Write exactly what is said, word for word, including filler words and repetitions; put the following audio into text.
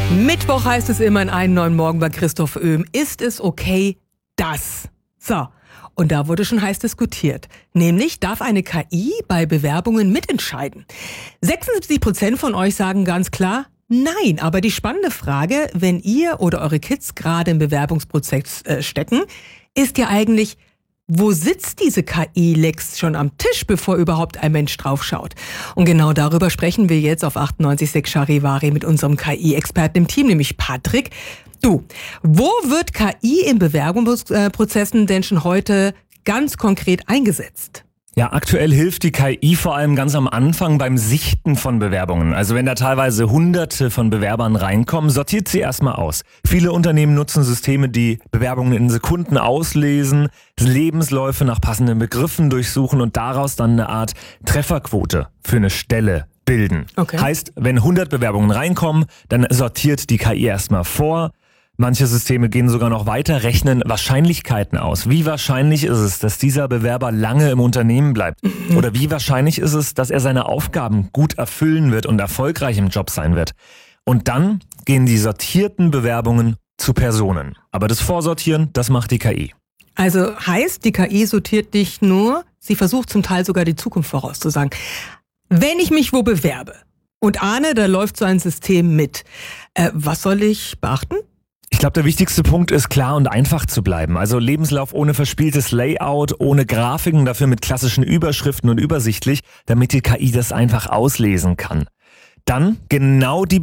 Mittwoch heißt es immer in einem neuen Morgen bei Christoph Oehm. Ist es okay, dass? So, und da wurde schon heiß diskutiert. Nämlich, darf eine K I bei Bewerbungen mitentscheiden? sechsundsiebzig Prozent von euch sagen ganz klar, nein. Aber die spannende Frage, wenn ihr oder eure Kids gerade im Bewerbungsprozess äh, stecken, ist ja eigentlich, wo sitzt diese K I längst schon am Tisch, bevor überhaupt ein Mensch draufschaut? Und genau darüber sprechen wir jetzt auf achtundneunzig Komma sechs Charivari mit unserem K I-Experten im Team, nämlich Patrick. Du, wo wird K I in Bewerbungsprozessen denn schon heute ganz konkret eingesetzt? Ja, aktuell hilft die K I vor allem ganz am Anfang beim Sichten von Bewerbungen. Also wenn da teilweise hunderte von Bewerbern reinkommen, sortiert sie erstmal aus. Viele Unternehmen nutzen Systeme, die Bewerbungen in Sekunden auslesen, Lebensläufe nach passenden Begriffen durchsuchen und daraus dann eine Art Trefferquote für eine Stelle bilden. Okay. Heißt, wenn hundert Bewerbungen reinkommen, dann sortiert die K I erstmal vor. Manche Systeme gehen sogar noch weiter, rechnen Wahrscheinlichkeiten aus. Wie wahrscheinlich ist es, dass dieser Bewerber lange im Unternehmen bleibt? Mhm. Oder wie wahrscheinlich ist es, dass er seine Aufgaben gut erfüllen wird und erfolgreich im Job sein wird? Und dann gehen die sortierten Bewerbungen zu Personen. Aber das Vorsortieren, das macht die K I. Also heißt, die K I sortiert nicht nur, sie versucht zum Teil sogar die Zukunft vorauszusagen. Wenn ich mich wo bewerbe und ahne, da läuft so ein System mit, äh, was soll ich beachten? Ich glaube, der wichtigste Punkt ist, klar und einfach zu bleiben. Also Lebenslauf ohne verspieltes Layout, ohne Grafiken, dafür mit klassischen Überschriften und übersichtlich, damit die K I das einfach auslesen kann. Dann genau die